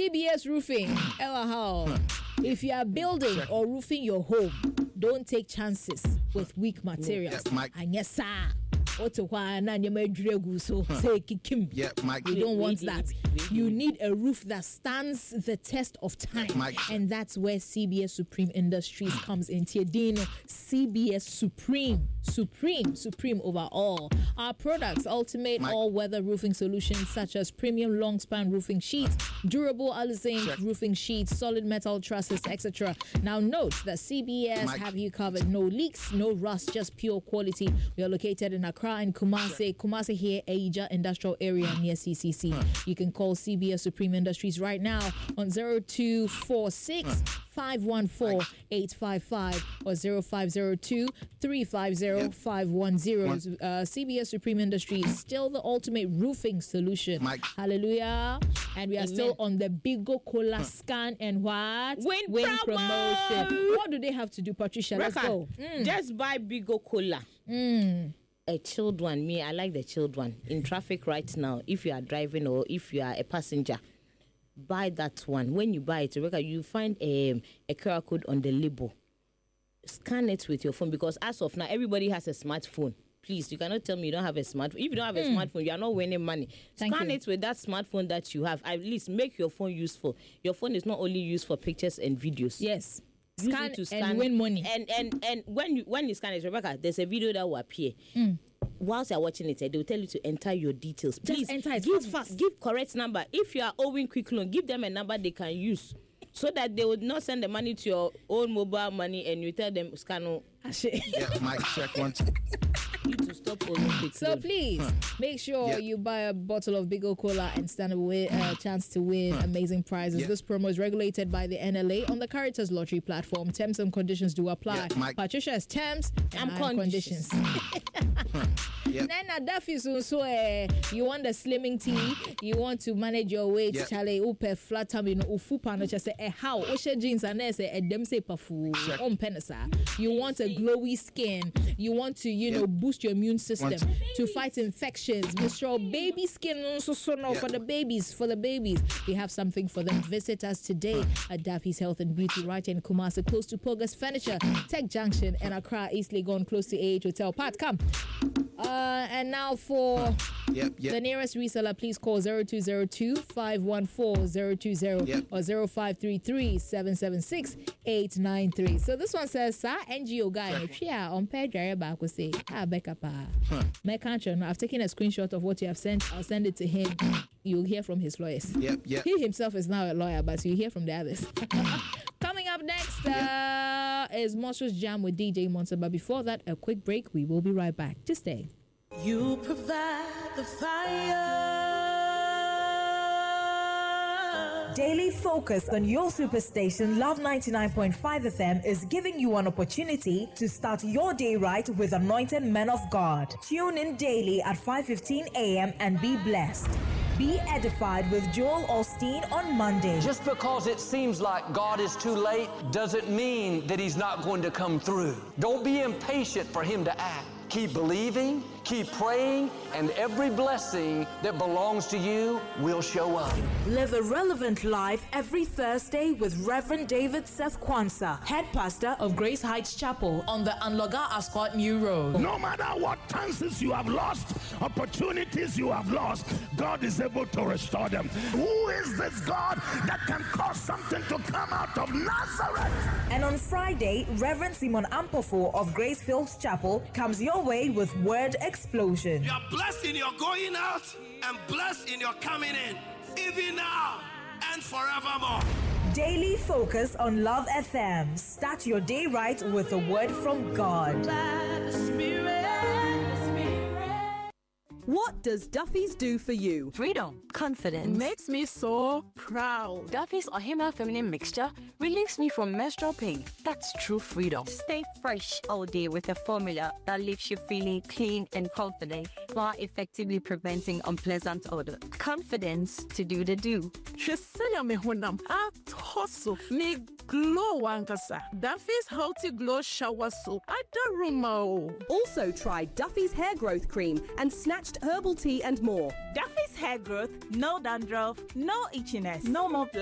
CBS Roofing. Ella how? If you are building or roofing your home, don't take chances with weak materials. And yes, sir. You don't want that. You need a roof that stands the test of time. And that's where CBS Supreme Industries comes in. Tiedino, CBS Supreme over all. Our products ultimate all-weather roofing solutions such as premium long-span roofing sheets, durable Alizane roofing sheets, solid metal trusses, etc. Now note that CBS have you covered. No leaks, no rust, just pure quality. We are located in Accra and Kumasi here, Aija Industrial Area near CCC. You can call CBS Supreme Industries right now on 0246 514-855 or 0502-350-510. CBS Supreme Industries, still the ultimate roofing solution. Hallelujah. And we are still on the Bigo Cola scan and what? Win promotion. What do they have to do, Patricia? Let's go. Just buy Bigo Cola. A chilled one. Me, I like the chilled one. In traffic right now, if you are driving or if you are a passenger, buy that one. When you buy it, you find a QR code on the label. Scan it with your phone, because as of now, everybody has a smartphone. Please, you cannot tell me you don't have a smartphone. If you don't have a smartphone, you are not winning money. Scan it with that smartphone that you have. At least make your phone useful. Your phone is not only used for pictures and videos. Yes. Scan and win money. And when you scan it, Rebecca, there's a video that will appear. Whilst you're watching it, they will tell you to enter your details. Please enter it fast. Give correct number. If you are owing quick loan, give them a number they can use, so that they would not send the money to your own mobile money and you tell them scan. Mic check one. To stop quick so loan. Please make sure you buy a bottle of Bigo Cola and stand a chance to win amazing prizes. This promo is regulated by the NLA on the Caritas Lottery platform. Terms and conditions do apply. Patricia is terms and conditions. Then Daffy so you want the slimming tea, you want to manage your weight, Charlie, upe flat tummy, no ufupa no just say how osha jeans and say dem say pafu on penisa. You want a glowy skin, you want to boost your immune system to fight infections. Mr. Baby skin also for the babies. We have something for them. Visit us today at Daffy's Health and Beauty right in Kumasi, close to Pogas Furniture, Tech Junction, and Accra, East Legon, close to AH Hotel. Pat, come. And now for the nearest reseller, please call 0202-514-020 or 0533-776-893. So this one says, Sir, NGO guy, on Pedro back will say, Becca pa. I've taken a screenshot of what you have sent. I'll send it to him. You'll hear from his lawyers. He himself is now a lawyer, but you hear from the others. Coming up next is Monsters Jam with DJ Monster. But before that, a quick break. We will be right back. Just stay. You provide the fire. Daily focus on your superstation Love 99.5 FM is giving you an opportunity to start your day right with anointed men of God. Tune in daily at 5:15 a.m. and be blessed. Be edified with Joel Osteen on Monday. Just because it seems like God is too late doesn't mean that He's not going to come through. Don't be impatient for Him to act. Keep believing, keep praying, and every blessing that belongs to you will show up. Live a relevant life every Thursday with Reverend David Seth Kwanzaa, head pastor of Grace Heights Chapel on the Anloga Ascot New Road. No matter what chances you have lost, opportunities you have lost, God is able to restore them. Who is this God that can cause something to come out of Nazareth? And on Friday, Reverend Simon Ampofo of Grace Fields Chapel comes your way with Word Explosion. You are blessed in your going out and blessed in your coming in, even now and forevermore. Daily focus on Love FM. Start your day right with a word from God. What does Duffy's do for you? Freedom, confidence. Makes me so proud. Duffy's Ohima Feminine Mixture relieves me from menstrual pain. That's true freedom. Stay fresh all day with a formula that leaves you feeling clean and confident while effectively preventing unpleasant odor. Confidence to do the do. Me glow wankasa. Duffy's Healthy Glow Shower Soap. I don't remember. Also try Duffy's Hair Growth Cream and Snatched Herbal Tea and more. Duffy's Hair Growth, no dandruff, no itchiness, no more